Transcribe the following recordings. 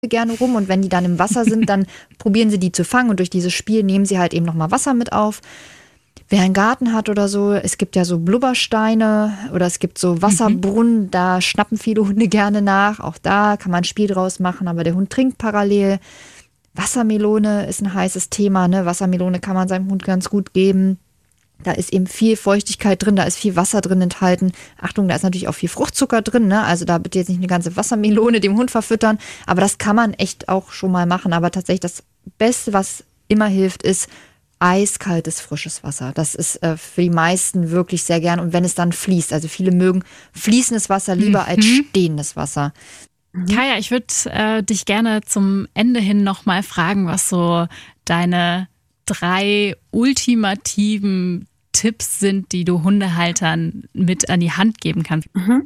gerne rum und wenn die dann im Wasser sind, dann probieren sie die zu fangen und durch dieses Spiel nehmen sie halt eben nochmal Wasser mit auf. Wer einen Garten hat oder so, es gibt ja so Blubbersteine oder es gibt so Wasserbrunnen, da schnappen viele Hunde gerne nach. Auch da kann man ein Spiel draus machen, aber der Hund trinkt parallel. Wassermelone ist ein heißes Thema, ne? Wassermelone kann man seinem Hund ganz gut geben. Da ist eben viel Feuchtigkeit drin, da ist viel Wasser drin enthalten. Achtung, da ist natürlich auch viel Fruchtzucker drin, ne? Also da bitte jetzt nicht eine ganze Wassermelone dem Hund verfüttern. Aber das kann man echt auch schon mal machen. Aber tatsächlich das Beste, was immer hilft, ist eiskaltes, frisches Wasser. Das ist für die meisten wirklich sehr gern. Und wenn es dann fließt, also viele mögen fließendes Wasser lieber als stehendes Wasser. Kaja, ich würde dich gerne zum Ende hin nochmal fragen, was so deine 3 ultimativen Tipps sind, die du Hundehaltern mit an die Hand geben kannst?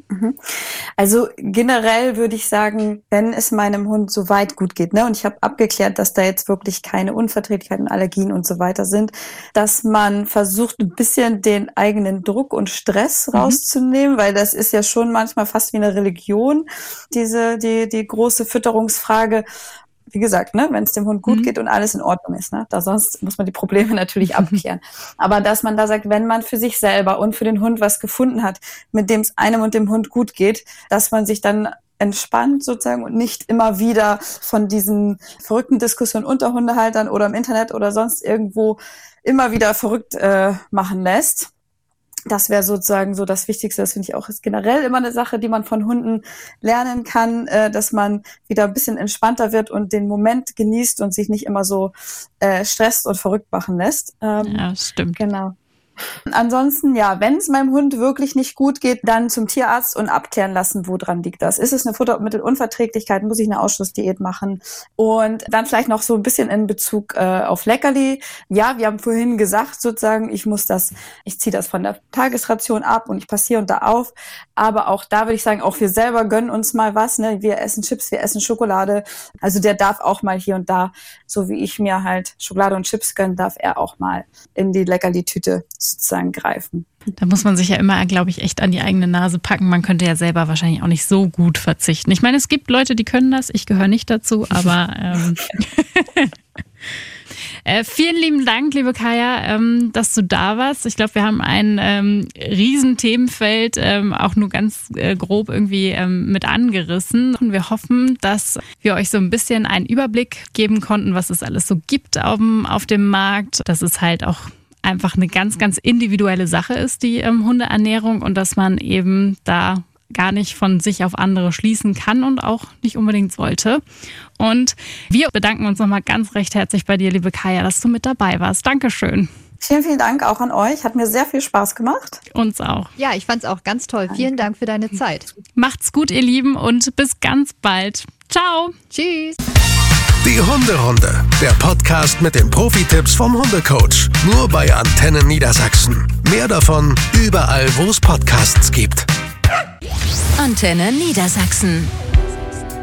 Also generell würde ich sagen, wenn es meinem Hund so weit gut geht, ne, und ich habe abgeklärt, dass da jetzt wirklich keine Unverträglichkeiten, Allergien und so weiter sind, dass man versucht, ein bisschen den eigenen Druck und Stress rauszunehmen, weil das ist ja schon manchmal fast wie eine Religion, die große Fütterungsfrage. Wie gesagt, ne, wenn es dem Hund gut geht und alles in Ordnung ist, ne, da sonst muss man die Probleme natürlich abklären. Aber dass man da sagt, wenn man für sich selber und für den Hund was gefunden hat, mit dem es einem und dem Hund gut geht, dass man sich dann entspannt sozusagen und nicht immer wieder von diesen verrückten Diskussionen unter Hundehaltern oder im Internet oder sonst irgendwo immer wieder verrückt machen lässt. Das wäre sozusagen so das Wichtigste. Das finde ich auch ist generell immer eine Sache, die man von Hunden lernen kann, dass man wieder ein bisschen entspannter wird und den Moment genießt und sich nicht immer so stresst und verrückt machen lässt. Ja, stimmt. Genau. Ansonsten, ja, wenn es meinem Hund wirklich nicht gut geht, dann zum Tierarzt und abklären lassen, woran liegt das. Ist es eine Futtermittelunverträglichkeit? Muss ich eine Ausschlussdiät machen? Und dann vielleicht noch so ein bisschen in Bezug auf Leckerli. Ja, wir haben vorhin gesagt, sozusagen, ich ziehe das von der Tagesration ab und ich passe hier und da auf. Aber auch da würde ich sagen, auch wir selber gönnen uns mal was. Ne? Wir essen Chips, wir essen Schokolade. Also der darf auch mal hier und da, so wie ich mir halt Schokolade und Chips gönne, darf er auch mal in die Leckerli-Tüte sozusagen greifen. Da muss man sich ja immer, glaube ich, echt an die eigene Nase packen. Man könnte ja selber wahrscheinlich auch nicht so gut verzichten. Ich meine, es gibt Leute, die können das. Ich gehöre nicht dazu, aber vielen lieben Dank, liebe Kaja, dass du da warst. Ich glaube, wir haben ein riesen Themenfeld auch nur ganz grob irgendwie mit angerissen. Und wir hoffen, dass wir euch so ein bisschen einen Überblick geben konnten, was es alles so gibt auf dem Markt. Dass es halt auch einfach eine ganz, ganz individuelle Sache ist, die Hundeernährung, und dass man eben da gar nicht von sich auf andere schließen kann und auch nicht unbedingt sollte. Und wir bedanken uns nochmal ganz recht herzlich bei dir, liebe Kaja, dass du mit dabei warst. Dankeschön. Vielen, vielen Dank auch an euch. Hat mir sehr viel Spaß gemacht. Uns auch. Ja, ich fand's auch ganz toll. Vielen Dank für deine Zeit. Macht's gut, ihr Lieben, und bis ganz bald. Ciao. Tschüss. Die Hunderunde, der Podcast mit den Profi-Tipps vom Hundecoach. Nur bei Antenne Niedersachsen. Mehr davon überall, wo es Podcasts gibt. Antenne Niedersachsen.